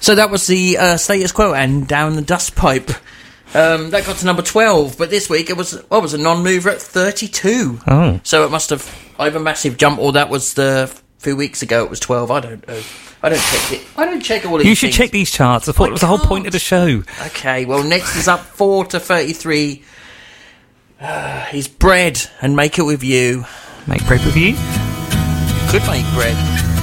So that was the Status Quo and Down the Dust Pipe. That got to number 12, but this week it was a non-mover at 32. Oh. So it must have either massive jump or that was the few weeks ago it was 12. I don't know. I don't check it. I don't check all these You should things. check these charts. I thought it was the whole point of the show. Okay, well, next is up 4 to 33. He's Bread and Make It With You. Make bread with you. Could make bread.